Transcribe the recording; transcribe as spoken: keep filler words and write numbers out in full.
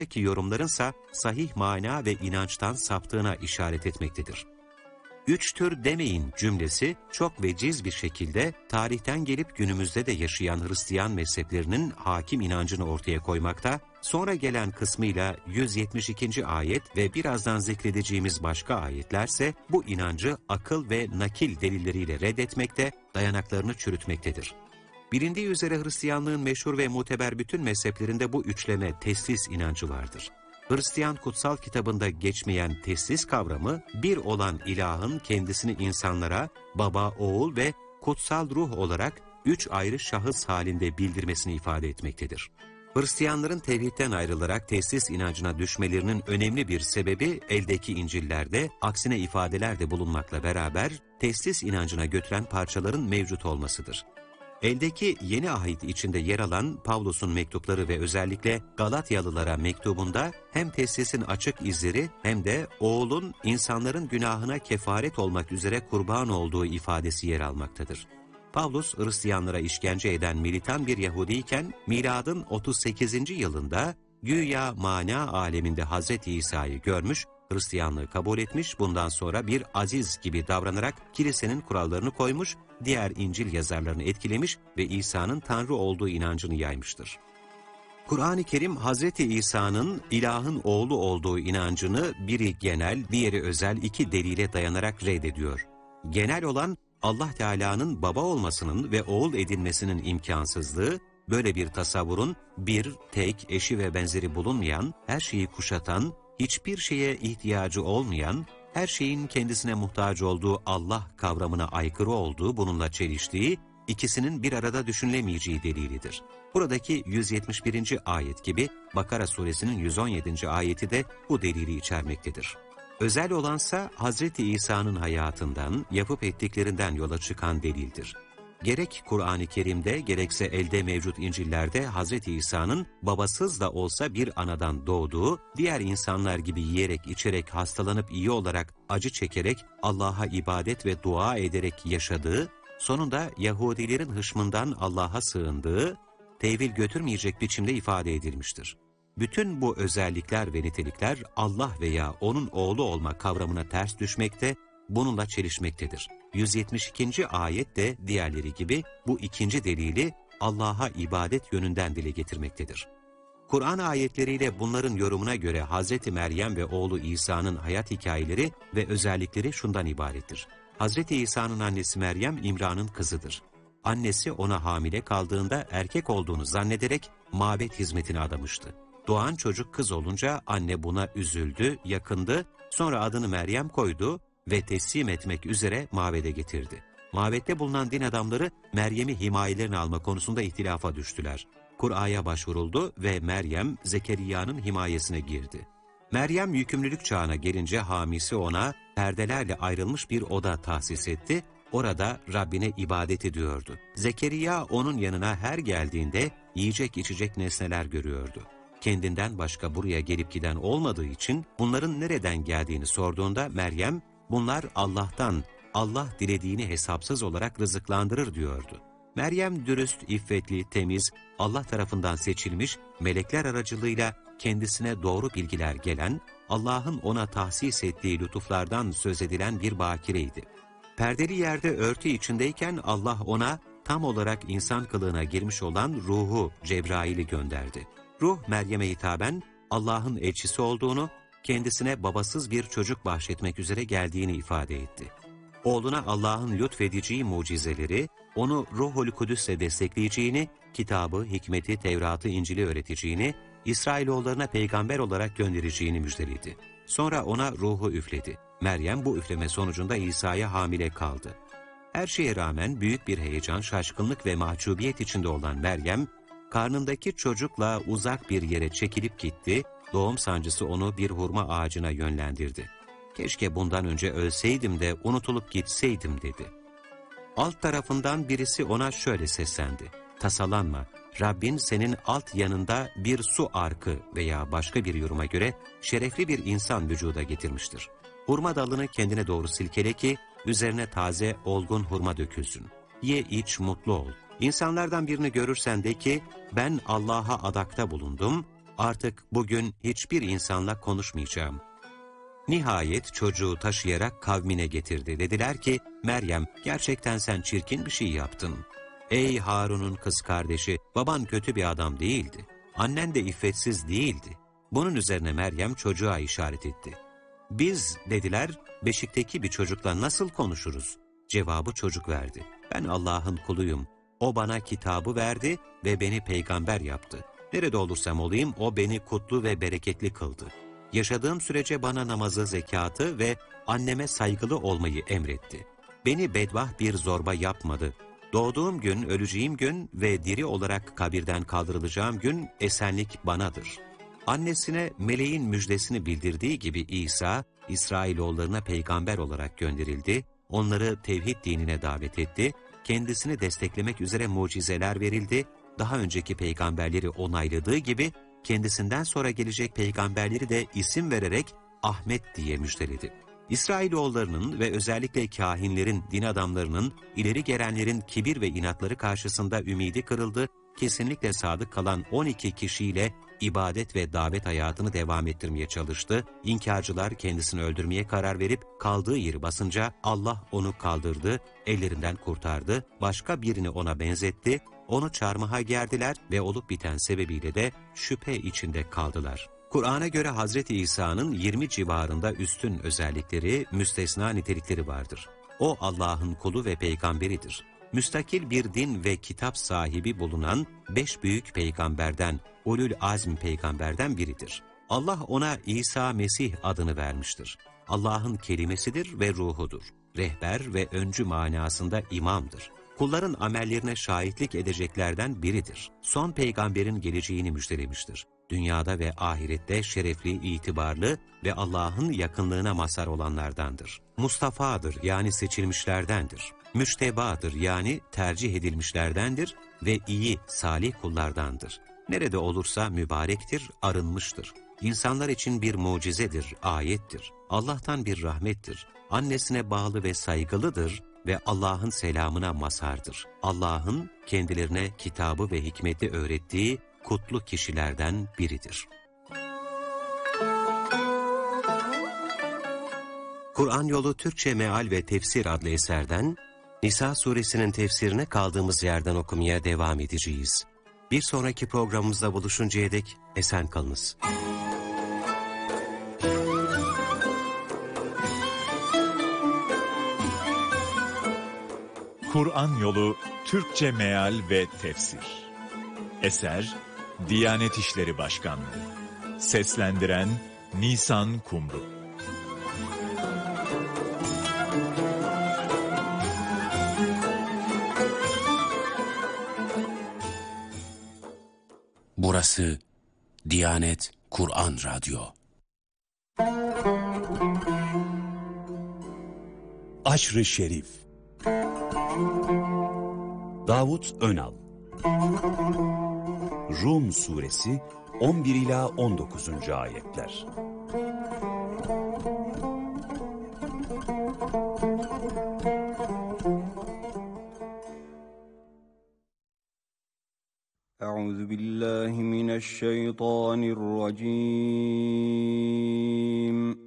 ki yorumlarınsa sahih mana ve inançtan saptığına işaret etmektedir. Üç tür demeyin cümlesi çok veciz bir şekilde tarihten gelip günümüzde de yaşayan Hristiyan mezheplerinin hakim inancını ortaya koymakta, sonra gelen kısmıyla yüz yetmiş ikinci ayet ve birazdan zikredeceğimiz başka ayetlerse bu inancı akıl ve nakil delilleriyle reddetmekte, dayanaklarını çürütmektedir. Bilindiği üzere Hristiyanlığın meşhur ve muteber bütün mezheplerinde bu üçleme teslis inancı vardır. Hristiyan kutsal kitabında geçmeyen teslis kavramı, bir olan ilahın kendisini insanlara baba, oğul ve kutsal ruh olarak üç ayrı şahıs halinde bildirmesini ifade etmektedir. Hristiyanların tevhidden ayrılarak teslis inancına düşmelerinin önemli bir sebebi eldeki İncil'lerde aksine ifadeler de bulunmakla beraber teslis inancına götüren parçaların mevcut olmasıdır. Eldeki Yeni Ahit içinde yer alan Pavlus'un mektupları ve özellikle Galatyalılara mektubunda hem teslisin açık izleri hem de oğulun insanların günahına kefaret olmak üzere kurban olduğu ifadesi yer almaktadır. Pavlus, Hristiyanlara işkence eden militan bir Yahudiyken, miladın otuz sekizinci yılında güya mana aleminde Hazreti İsa'yı görmüş, Hristiyanlığı kabul etmiş, bundan sonra bir aziz gibi davranarak kilisenin kurallarını koymuş, diğer İncil yazarlarını etkilemiş ve İsa'nın Tanrı olduğu inancını yaymıştır. Kur'an-ı Kerim, Hazreti İsa'nın ilahın oğlu olduğu inancını biri genel, diğeri özel iki delile dayanarak reddediyor. Genel olan, Allah Teala'nın baba olmasının ve oğul edinmesinin imkansızlığı, böyle bir tasavvurun bir, tek, eşi ve benzeri bulunmayan, her şeyi kuşatan, hiçbir şeye ihtiyacı olmayan, her şeyin kendisine muhtaç olduğu Allah kavramına aykırı olduğu, bununla çeliştiği, ikisinin bir arada düşünülemeyeceği delilidir. Buradaki yüz yetmiş birinci ayet gibi Bakara suresinin yüz on yedinci ayeti de bu delili içermektedir. Özel olansa Hazreti İsa'nın hayatından, yapıp ettiklerinden yola çıkan delildir. Gerek Kur'an-ı Kerim'de gerekse elde mevcut İncil'lerde Hazreti İsa'nın babasız da olsa bir anadan doğduğu, diğer insanlar gibi yiyerek, içerek, hastalanıp iyi olarak, acı çekerek, Allah'a ibadet ve dua ederek yaşadığı, sonunda Yahudilerin hışmından Allah'a sığındığı, tevil götürmeyecek biçimde ifade edilmiştir. Bütün bu özellikler ve nitelikler Allah veya onun oğlu olma kavramına ters düşmekte, bununla çelişmektedir. yüz yetmiş ikinci ayet de diğerleri gibi bu ikinci delili Allah'a ibadet yönünden dile getirmektedir. Kur'an ayetleriyle bunların yorumuna göre Hazreti Meryem ve oğlu İsa'nın hayat hikayeleri ve özellikleri şundan ibarettir. Hazreti İsa'nın annesi Meryem İmran'ın kızıdır. Annesi ona hamile kaldığında erkek olduğunu zannederek mabet hizmetine adamıştı. Doğan çocuk kız olunca anne buna üzüldü, yakındı, sonra adını Meryem koydu ve teslim etmek üzere mabede getirdi. Mabette bulunan din adamları Meryem'i himayelerine alma konusunda ihtilafa düştüler. Kur'a'ya başvuruldu ve Meryem Zekeriya'nın himayesine girdi. Meryem yükümlülük çağına gelince hamisi ona perdelerle ayrılmış bir oda tahsis etti. Orada Rabbine ibadet ediyordu. Zekeriya onun yanına her geldiğinde yiyecek içecek nesneler görüyordu. Kendinden başka buraya gelip giden olmadığı için bunların nereden geldiğini sorduğunda Meryem, bunlar Allah'tan, Allah dilediğini hesapsız olarak rızıklandırır diyordu. Meryem dürüst, iffetli, temiz, Allah tarafından seçilmiş, melekler aracılığıyla kendisine doğru bilgiler gelen, Allah'ın ona tahsis ettiği lütuflardan söz edilen bir bakireydi. Perdeli yerde örtü içindeyken Allah ona tam olarak insan kılığına girmiş olan ruhu Cebrail'i gönderdi. Ruh Meryem'e hitaben Allah'ın elçisi olduğunu, kendisine babasız bir çocuk bahşetmek üzere geldiğini ifade etti. Oğluna Allah'ın lütfedeceği mucizeleri, onu Ruhul Kudüs'le destekleyeceğini, kitabı, hikmeti, Tevrat'ı, İncil'i öğreteceğini, İsrailoğullarına peygamber olarak göndereceğini müjdeledi. Sonra ona ruhu üfledi. Meryem bu üfleme sonucunda İsa'ya hamile kaldı. Her şeye rağmen büyük bir heyecan, şaşkınlık ve mahcubiyet içinde olan Meryem, karnındaki çocukla uzak bir yere çekilip gitti, doğum sancısı onu bir hurma ağacına yönlendirdi. Keşke bundan önce ölseydim de unutulup gitseydim dedi. Alt tarafından birisi ona şöyle seslendi. Tasalanma, Rabbin senin alt yanında bir su arkı veya başka bir yoruma göre şerefli bir insan vücuda getirmiştir. Hurma dalını kendine doğru silkele ki üzerine taze, olgun hurma dökülsün. Ye iç, mutlu ol. İnsanlardan birini görürsen de ki ben Allah'a adakta bulundum, Artık bugün hiçbir insanla konuşmayacağım. Nihayet çocuğu taşıyarak kavmine getirdi. Dediler ki, Meryem, gerçekten sen çirkin bir şey yaptın. Ey Harun'un kız kardeşi, baban kötü bir adam değildi. Annen de iffetsiz değildi. Bunun üzerine Meryem çocuğa işaret etti. Biz, dediler, beşikteki bir çocukla nasıl konuşuruz? Cevabı çocuk verdi. Ben Allah'ın kuluyum. O bana kitabı verdi ve beni peygamber yaptı. Nerede olursam olayım o beni kutlu ve bereketli kıldı. Yaşadığım sürece bana namazı, zekatı ve anneme saygılı olmayı emretti. Beni bedbah bir zorba yapmadı. Doğduğum gün, öleceğim gün ve diri olarak kabirden kaldırılacağım gün esenlik banadır. Annesine meleğin müjdesini bildirdiği gibi İsa, İsrailoğullarına peygamber olarak gönderildi, onları tevhid dinine davet etti, kendisini desteklemek üzere mucizeler verildi, daha önceki peygamberleri onayladığı gibi kendisinden sonra gelecek peygamberleri de isim vererek Ahmet diye müjdeledi. İsrailoğullarının ve özellikle kâhinlerin, din adamlarının, ileri gelenlerin kibir ve inatları karşısında ümidi kırıldı, kesinlikle sadık kalan on iki kişiyle ibadet ve davet hayatını devam ettirmeye çalıştı. İnkarcılar kendisini öldürmeye karar verip kaldığı yeri basınca Allah onu kaldırdı, ellerinden kurtardı, başka birini ona benzetti, onu çarmıha gerdiler ve olup biten sebebiyle de şüphe içinde kaldılar. Kur'an'a göre Hazreti İsa'nın yirmi civarında üstün özellikleri, müstesna nitelikleri vardır. O Allah'ın kulu ve peygamberidir. Müstakil bir din ve kitap sahibi bulunan beş büyük peygamberden, Ulul Azm peygamberden biridir. Allah ona İsa Mesih adını vermiştir. Allah'ın kelimesidir ve ruhudur. Rehber ve öncü manasında imamdır. Kulların amellerine şahitlik edeceklerden biridir. Son peygamberin geleceğini müjdelemiştir. Dünyada ve ahirette şerefli, itibarlı ve Allah'ın yakınlığına mazhar olanlardandır. Mustafa'dır yani seçilmişlerdendir. Müştebadır yani tercih edilmişlerdendir ve iyi, salih kullardandır. Nerede olursa mübarektir, arınmıştır. İnsanlar için bir mucizedir, ayettir. Allah'tan bir rahmettir. Annesine bağlı ve saygılıdır ve Allah'ın selamına mazhardır. Allah'ın kendilerine kitabı ve hikmeti öğrettiği kutlu kişilerden biridir. Kur'an Yolu Türkçe Meal ve Tefsir adlı eserden Nisa suresinin tefsirine kaldığımız yerden okumaya devam edeceğiz. Bir sonraki programımızda buluşuncaya dek esen kalınız. Kur'an Yolu Türkçe Meal ve Tefsir. Eser Diyanet İşleri Başkanlığı. Seslendiren Nisan Kumru. Burası Diyanet Kur'an Radyo. Aşr-ı Şerif. Davud Önal. Rum Suresi on bir ila on dokuzuncu ayetler. Euzu billahi mineşşeytanirracim.